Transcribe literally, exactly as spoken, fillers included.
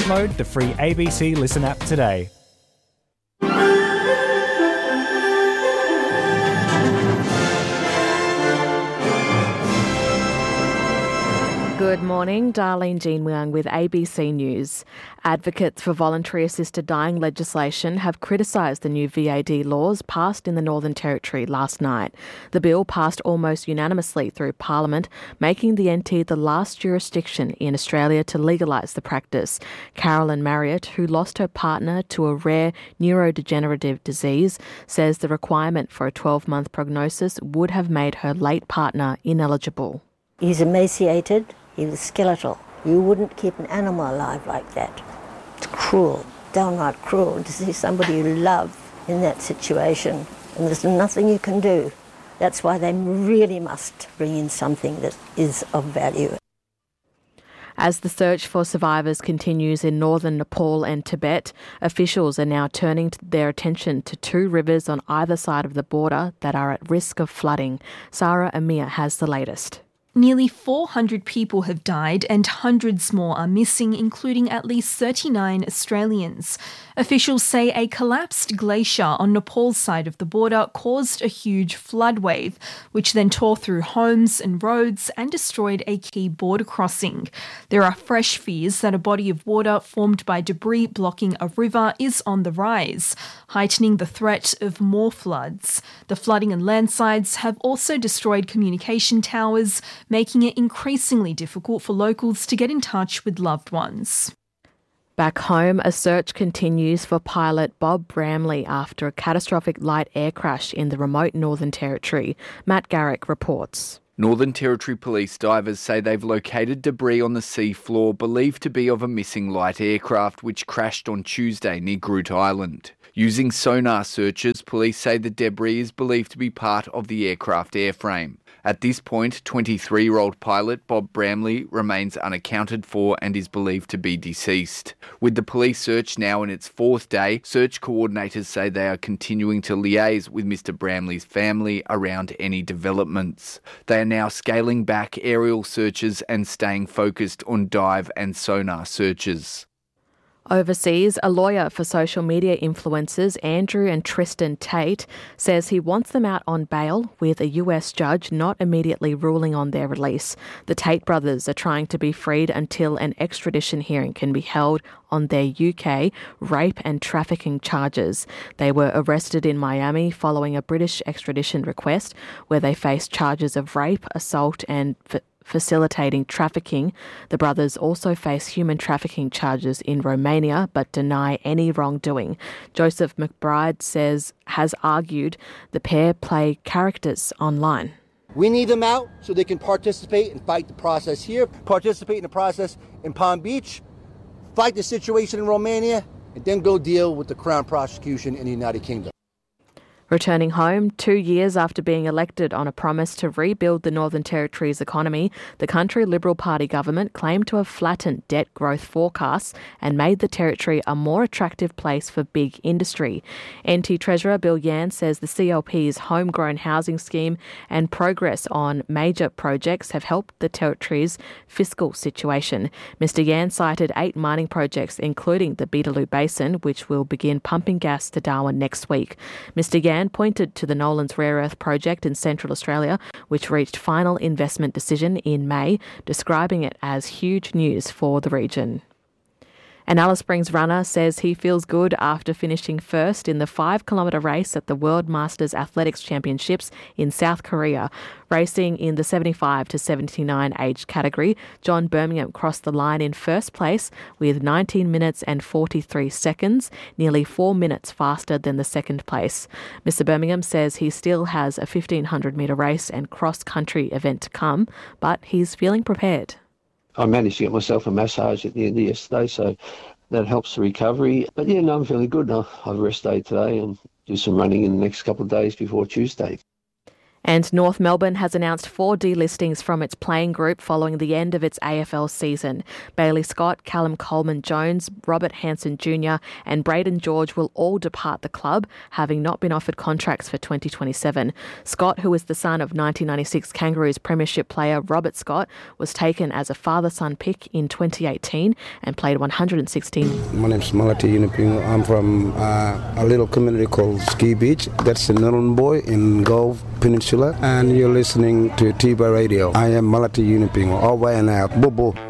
Download the free A B C Listen app today. Good morning, Darlene Jean Muang with A B C News. Advocates for voluntary assisted dying legislation have criticised the new V A D laws passed in the Northern Territory last night. The bill passed almost unanimously through Parliament, making the N T the last jurisdiction in Australia to legalise the practice. Carolyn Marriott, who lost her partner to a rare neurodegenerative disease, says the requirement for a twelve-month prognosis would have made her late partner ineligible. He's emaciated. He was skeletal. You wouldn't keep an animal alive like that. It's cruel, downright cruel to see somebody you love in that situation, and there's nothing you can do. That's why they really must bring in something that is of value. As the search for survivors continues in northern Nepal and Tibet, officials are now turning their attention to two rivers on either side of the border that are at risk of flooding. Sarah Amir has the latest. Nearly four hundred people have died and hundreds more are missing, including at least thirty-nine Australians. Officials say a collapsed glacier on Nepal's side of the border caused a huge flood wave, which then tore through homes and roads and destroyed a key border crossing. There are fresh fears that a body of water formed by debris blocking a river is on the rise, heightening the threat of more floods. The flooding and landslides have also destroyed communication towers, making it increasingly difficult for locals to get in touch with loved ones. Back home, a search continues for pilot Bob Bramley after a catastrophic light air crash in the remote Northern Territory. Matt Garrick reports. Northern Territory police divers say they've located debris on the sea floor believed to be of a missing light aircraft which crashed on Tuesday near Groot Island. Using sonar searches, police say the debris is believed to be part of the aircraft airframe. At this point, twenty-three-year-old pilot Bob Bramley remains unaccounted for and is believed to be deceased. With the police search now in its fourth day, search coordinators say they are continuing to liaise with Mister Bramley's family around any developments. They are now scaling back aerial searches and staying focused on dive and sonar searches. Overseas, a lawyer for social media influencers Andrew and Tristan Tate says he wants them out on bail, with a U S judge not immediately ruling on their release. The Tate brothers are trying to be freed until an extradition hearing can be held on their U K rape and trafficking charges. They were arrested in Miami following a British extradition request where they faced charges of rape, assault and f- facilitating trafficking. The brothers also face human trafficking charges in Romania but deny any wrongdoing. Joseph McBride says has argued the pair play characters online. We need them out so they can participate and fight the process here, participate in the process in Palm Beach, fight the situation in Romania, and then go deal with the Crown prosecution in the United Kingdom. Returning home, two years after being elected on a promise to rebuild the Northern Territory's economy, the country Liberal Party government claimed to have flattened debt growth forecasts and made the Territory a more attractive place for big industry. N T Treasurer Bill Yan says the C L P's homegrown housing scheme and progress on major projects have helped the Territory's fiscal situation. Mister Yan cited eight mining projects, including the Beetaloo Basin, which will begin pumping gas to Darwin next week. Mister Yan pointed to the Nolans Rare Earth project in Central Australia, which reached final investment decision in May, describing it as huge news for the region. An Alice Springs runner says he feels good after finishing first in the five-kilometre race at the World Masters Athletics Championships in South Korea. Racing in the seventy-five to seventy-nine age category, John Birmingham crossed the line in first place with nineteen minutes and forty-three seconds, nearly four minutes faster than the second place. Mister Birmingham says he still has a fifteen hundred metre race and cross-country event to come, but he's feeling prepared. I managed to get myself a massage at the end of yesterday, so that helps the recovery. But yeah, no, I'm feeling good. I'll have a rest day today and do some running in the next couple of days before Tuesday. And North Melbourne has announced four delistings from its playing group following the end of its A F L season. Bailey Scott, Callum Coleman-Jones, Robert Hanson Junior and Braden George will all depart the club, having not been offered contracts for twenty twenty-seven. Scott, who is the son of nineteen ninety-six Kangaroos premiership player Robert Scott, was taken as a father-son pick in twenty eighteen and played one hundred sixteen. My name's Malati Yunupingu. I'm from uh, a little community called Ski Beach. That's in Nhulunbuy in Gove Peninsula. And you're listening to T B A Radio. I am Malati Yunupingu. All way and out. Boo boo.